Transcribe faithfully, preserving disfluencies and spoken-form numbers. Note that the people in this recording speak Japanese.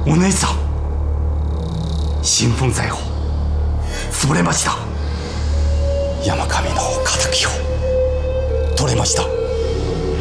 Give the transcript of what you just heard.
お姉さん、新粉財宝潰れました。山上の敵を取れました。